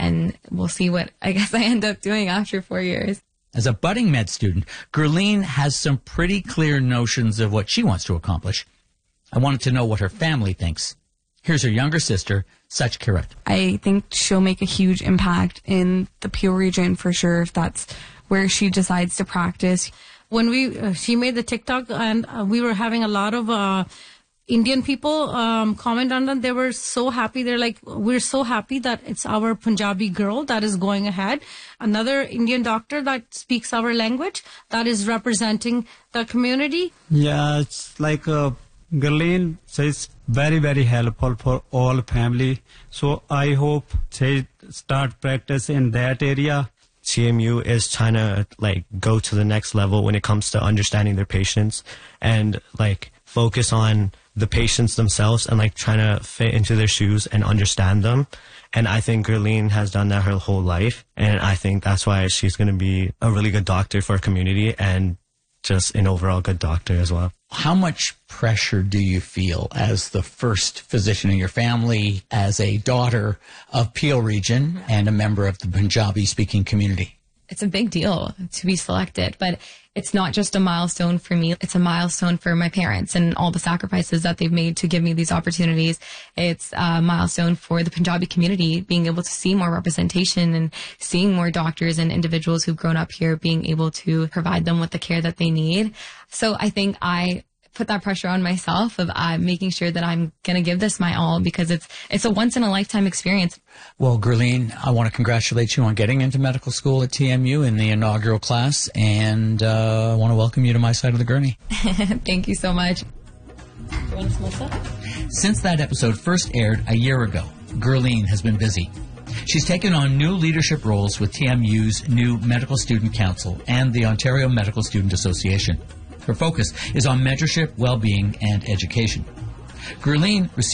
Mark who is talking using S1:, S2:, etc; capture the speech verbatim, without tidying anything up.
S1: and we'll see what I guess I end up doing after four years.
S2: As a budding med student, Gurleen has some pretty clear notions of what she wants to accomplish. I wanted to know what her family thinks. Here's her younger sister, Sach Kirat.
S3: I think she'll make a huge impact in the Peel region for sure if that's where she decides to practice.
S4: When we uh, she made the TikTok and uh, we were having a lot of uh, Indian people um, comment on them. They were so happy. They're like, we're so happy that it's our Punjabi girl that is going ahead. Another Indian doctor that speaks our language, that is representing the community.
S5: Yeah, it's like uh, Gurleen says very, very helpful for all family. So I hope they start practice in that area.
S6: T M U is trying to like go to the next level when it comes to understanding their patients and like focus on the patients themselves and like trying to fit into their shoes and understand them. And I think Gurleen has done that her whole life. And I think that's why she's going to be a really good doctor for our community and just an overall good doctor as well.
S2: How much pressure do you feel as the first physician in your family, as a daughter of Peel region and a member of the Punjabi-speaking community?
S1: It's a big deal to be selected, but it's not just a milestone for me. It's a milestone for my parents and all the sacrifices that they've made to give me these opportunities. It's a milestone for the Punjabi community, being able to see more representation and seeing more doctors and individuals who've grown up here, being able to provide them with the care that they need. So I think I put that pressure on myself of uh, making sure that I'm going to give this my all because it's it's a once-in-a-lifetime experience.
S2: Well, Gurleen, I want to congratulate you on getting into medical school at T M U in the inaugural class, and uh, I want to welcome you to my side of the gurney.
S1: Thank you so much.
S2: Since that episode first aired a year ago, Gurleen has been busy. She's taken on new leadership roles with T M U's new Medical Student Council and the Ontario Medical Student Association. Her focus is on mentorship, well-being, and education. Gurleen received